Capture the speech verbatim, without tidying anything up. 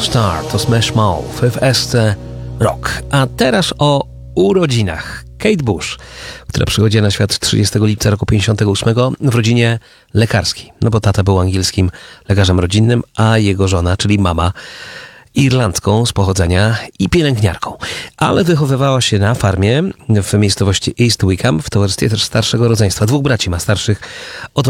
Star to Smash Mouth w S C Rock. A teraz o urodzinach. Kate Bush, która przychodzi na świat trzydziestego lipca roku pięćdziesiątego ósmego w rodzinie lekarskiej. No bo tata był angielskim lekarzem rodzinnym, a jego żona, czyli mama, Irlandką z pochodzenia i pielęgniarką. Ale wychowywała się na farmie w miejscowości East Wickham w towarzystwie też starszego rodzeństwa. Dwóch braci ma starszych o